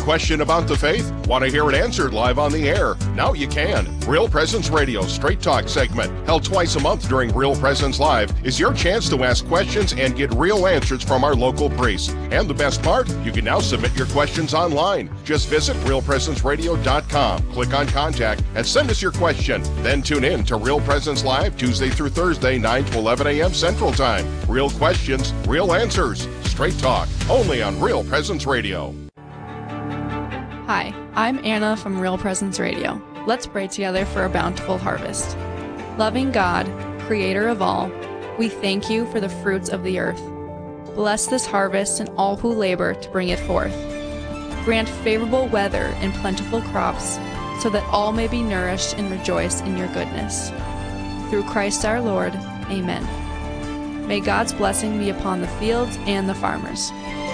question about the faith? Want to hear it answered live on the air? Now you can. Real Presence Radio Straight Talk segment, held twice a month during Real Presence Live, is your chance to ask questions and get real answers from our local priests. And the best part, you can now submit your questions online. Just visit realpresenceradio.com, click on Contact, and send us your question. Then tune in to Real Presence Live Tuesday through Thursday, 9 to 11 a.m. Central Time. Real questions, real answers. Straight Talk, only on Real Presence Radio. Hi, I'm Anna from Real Presence Radio. Let's pray together for a bountiful harvest. Loving God, creator of all, we thank you for the fruits of the earth. Bless this harvest and all who labor to bring it forth. Grant favorable weather and plentiful crops so that all may be nourished and rejoice in your goodness. Through Christ our Lord, amen. May God's blessing be upon the fields and the farmers.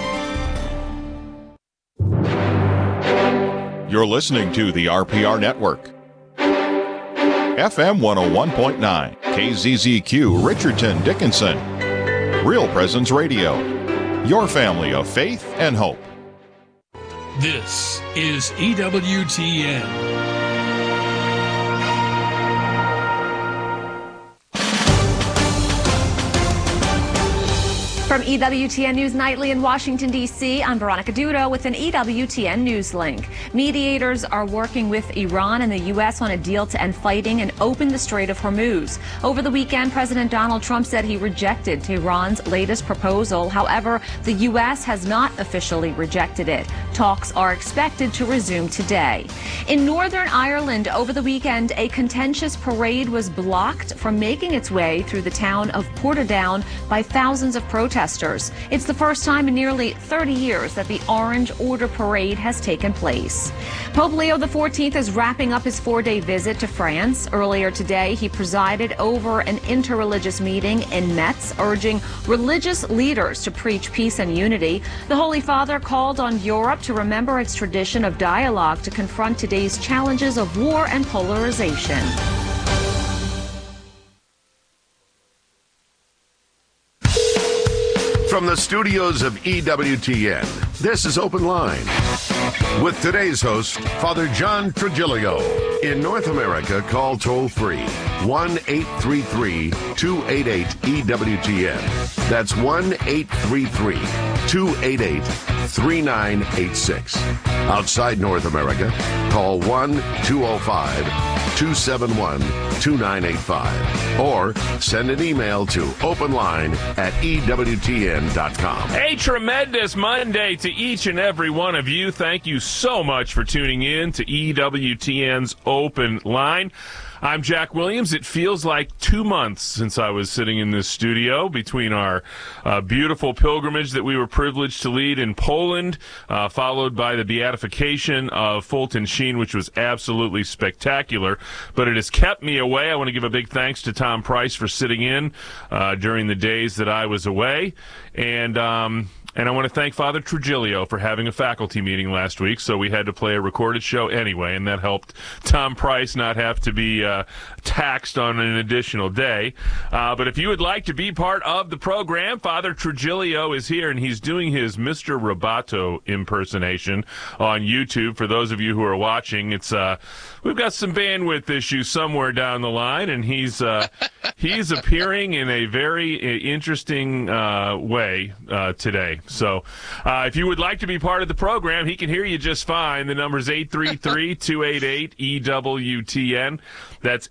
You're listening to the RPR Network. FM 101.9, KZZQ, Richardson, Dickinson. Real Presence Radio, your family of faith and hope. This is EWTN. From EWTN News Nightly in Washington, D.C., I'm Veronica Dudo with an EWTN News link. Mediators are working with Iran and the U.S. on a deal to end fighting and open the Strait of Hormuz. Over the weekend, President Donald Trump said he rejected Tehran's latest proposal. However, the U.S. has not officially rejected it. Talks are expected to resume today. In Northern Ireland, over the weekend, a contentious parade was blocked from making its way through the town of Portadown by thousands of protesters. It's the first time in nearly 30 years that the Orange Order Parade has taken place. Pope Leo XIV is wrapping up his 4-day visit to France. Earlier today, he presided over an interreligious meeting in Metz, urging religious leaders to preach peace and unity. The Holy Father called on Europe to remember its tradition of dialogue to confront today's challenges of war and polarization. From the studios of EWTN, this is Open Line. With today's host, Father John Trigilio. In North America, call toll-free 1-833-288-EWTN. That's 1-833-288-3986. Outside North America, call 1-205-271-2985. Or send an email to openline@EWTN.com. A tremendous Monday to each and every one of you. Thank you so much for tuning in to EWTN's Open Line. I'm Jack Williams. It feels like 2 months since I was sitting in this studio between our beautiful pilgrimage that we were privileged to lead in Poland, followed by the beatification of Fulton Sheen, which was absolutely spectacular. But it has kept me away. I want to give a big thanks to Tom Price for sitting in during the days that I was away. And I want to thank Father Trigilio for having a faculty meeting last week, so we had to play a recorded show anyway, and that helped Tom Price not have to be taxed on an additional day. But if you would like to be part of the program, Father Trigilio is here, and he's doing his Mr. Roboto impersonation on YouTube. For those of you who are watching, it's we've got some bandwidth issues somewhere down the line, and he's appearing in a very interesting way today. So if you would like to be part of the program, he can hear you just fine. The number is 833-288-EWTN. That's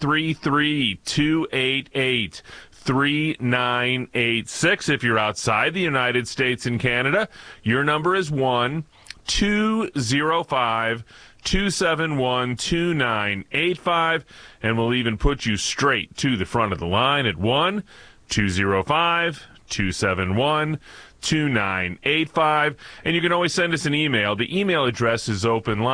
833-288-3986. If you're outside the United States and Canada, your number is 1-205-271-2985, and we'll even put you straight to the front of the line at 1-205-271-2985. 2985, and you can always send us an email. The email address is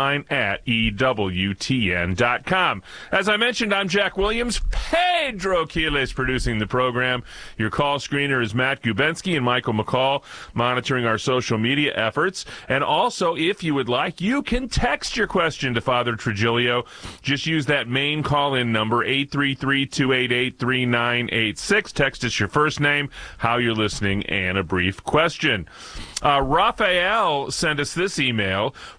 openline@EWTN.com. As I mentioned, I'm Jack Williams. Pedro Quiles producing the program. Your call screener is Matt Gubensky and Michael McCall monitoring our social media efforts. And also, if you would like, you can text your question to Father Trigilio. Just use that main call-in number, 833-288-3986. Text us your first name, how you're listening, and a brief question. Raphael sent us this email.